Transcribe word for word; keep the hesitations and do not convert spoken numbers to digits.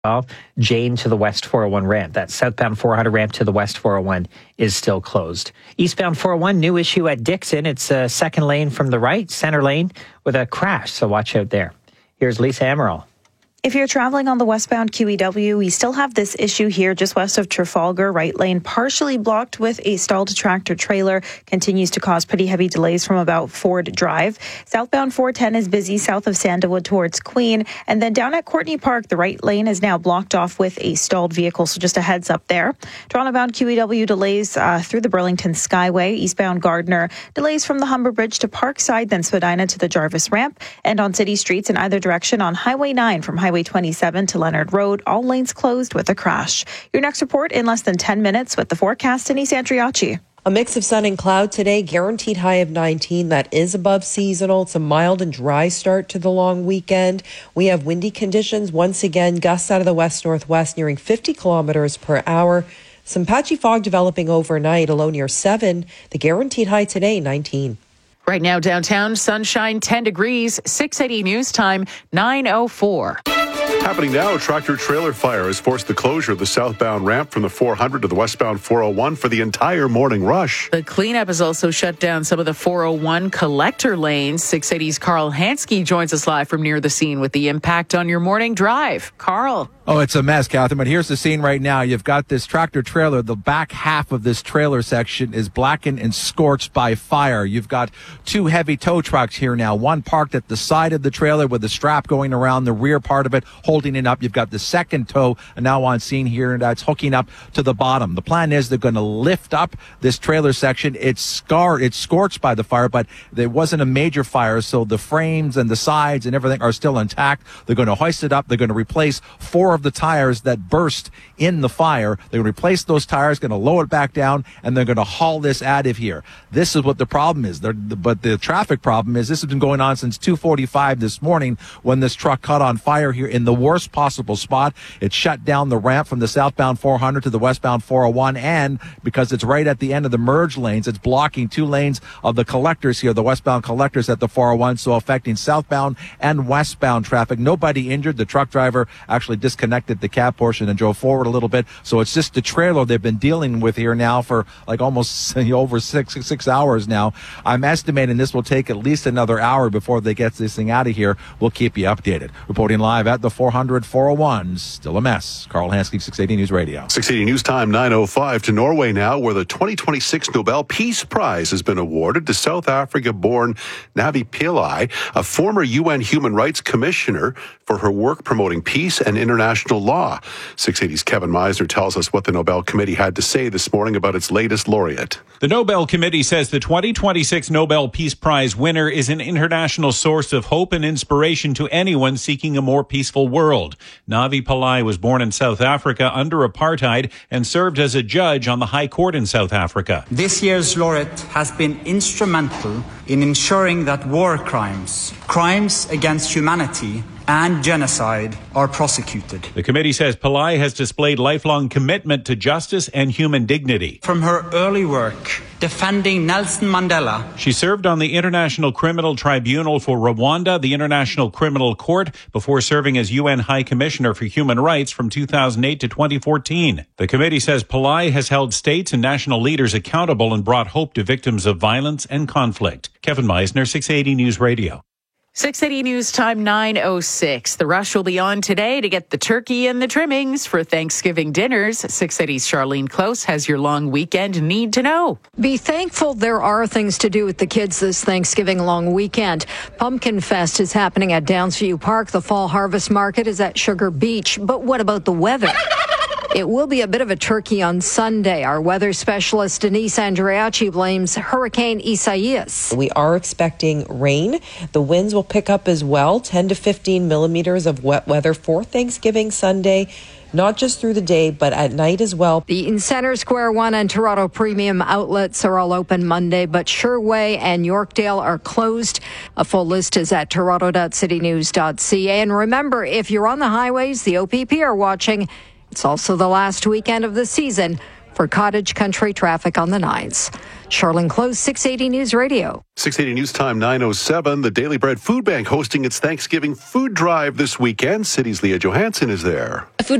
Jane to the West four oh one ramp. That southbound four hundred ramp to the West four oh one is still closed. Eastbound four oh one, new issue at Dixon. It's a second lane from the right, center lane with a crash, so watch out there. Here's Lisa Amaral. If you're traveling on the westbound Q E W, we still have this issue here just west of Trafalgar. Right lane partially blocked with a stalled tractor trailer. Continues to cause pretty heavy delays from about Ford Drive. Southbound four ten is busy south of Sandalwood towards Queen. And then down at Courtney Park, the right lane is now blocked off with a stalled vehicle. So just a heads up there. Toronto-bound Q E W delays uh, through the Burlington Skyway. Eastbound Gardner delays from the Humber Bridge to Parkside, then Spadina to the Jarvis ramp. And on city streets in either direction on Highway nine from Highway Highway twenty-seven to Leonard Road, all lanes closed with a crash. Your next report in less than ten minutes with the forecast, Denise Andriacci. A mix of sun and cloud today, guaranteed high of nineteen. That is above seasonal. It's a mild and dry start to the long weekend. We have windy conditions. Once again, gusts out of the west-northwest nearing fifty kilometers per hour. Some patchy fog developing overnight, a low near seven. The guaranteed high today, nineteen. Right now downtown, sunshine, ten degrees, six eighty news time, nine oh four. Happening now, a tractor-trailer fire has forced the closure of the southbound ramp from the four hundred to the westbound four oh one for the entire morning rush. The cleanup has also shut down some of the four oh one collector lanes. six eighty's Carl Hansky joins us live from near the scene with the impact on your morning drive. Carl. Oh, it's a mess, Catherine, but here's the scene right now. You've got this tractor-trailer. The back half of this trailer section is blackened and scorched by fire. You've got two heavy tow trucks here now, one parked at the side of the trailer with the strap going around the rear part of it, holding it up. You've got the second tow now on scene here, and that's hooking up to the bottom. The plan is they're going to lift up this trailer section. It's scarred, it's scorched by the fire, but there wasn't a major fire, so the frames and the sides and everything are still intact. They're going to hoist it up. They're going to replace four of the tires that burst in the fire. They're going to replace those tires, going to lower it back down, and they're going to haul this out of here. This is what the problem is. They're, but the traffic problem is this has been going on since two forty-five this morning when this truck caught on fire here in the worst possible spot. It shut down the ramp from the southbound four hundred to the westbound four oh one, and because it's right at the end of the merge lanes, it's blocking two lanes of the collectors here, the westbound collectors at the four oh one, so affecting southbound and westbound traffic. Nobody injured. The truck driver actually disconnected the cab portion and drove forward a little bit. So it's just the trailer they've been dealing with here now for like almost over six, six hours now. I'm estimating this will take at least another hour before they get this thing out of here. We'll keep you updated. Reporting live at the four hundred, four oh one, still a mess. Carl Hansky, six eighty News Radio. six eighty News Time, nine oh five to Norway now, where the twenty twenty-six Nobel Peace Prize has been awarded to South Africa-born Navi Pillay, a former U N Human Rights Commissioner, for her work promoting peace and international law. six eighty's Kevin Meisner tells us what the Nobel Committee had to say this morning about its latest laureate. The Nobel Committee says the twenty twenty-six Nobel Peace Prize winner is an international source of hope and inspiration to anyone seeking a more peaceful world. Navi Pillay was born in South Africa under apartheid and served as a judge on the High Court in South Africa. This year's laureate has been instrumental in ensuring that war crimes, crimes against humanity, and genocide are prosecuted. The committee says Pillay has displayed lifelong commitment to justice and human dignity. From her early work defending Nelson Mandela, she served on the International Criminal Tribunal for Rwanda, the International Criminal Court, before serving as U N High Commissioner for Human Rights from two thousand eight to twenty fourteen. The committee says Pillay has held states and national leaders accountable and brought hope to victims of violence and conflict. Kevin Meisner, six eighty News Radio. six eighty News Time, nine oh six. The rush will be on today to get the turkey and the trimmings for Thanksgiving dinners. six eighty's Charlene Close has your long weekend need to know. Be thankful there are things to do with the kids this Thanksgiving long weekend. Pumpkin Fest is happening at Downsview Park. The Fall Harvest Market is at Sugar Beach. But what about the weather? It will be a bit of a turkey on Sunday. Our weather specialist Denise Andriacci blames Hurricane Isaias. We are expecting rain. The winds will pick up as well, ten to fifteen millimeters of wet weather for Thanksgiving Sunday. Not just through the day, but at night as well. The Eaton Center, Square One, and Toronto Premium outlets are all open Monday, but Sherway and Yorkdale are closed. A full list is at toronto dot city news dot c a. And remember, if you're on the highways, the O P P are watching. It's also the last weekend of the season for cottage country traffic on the nines. Charlene Close, six eighty News Radio. six eighty News Time, nine oh seven. The Daily Bread Food Bank hosting its Thanksgiving food drive this weekend. City's Leah Johansson is there. A food